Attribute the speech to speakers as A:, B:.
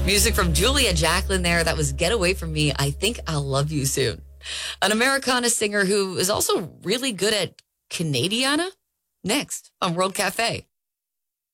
A: Music from Julia Jacqueline there. That was Get Away From Me. I Think I'll Love You Soon. An Americana singer who is also really good at Canadiana. Next on World Cafe.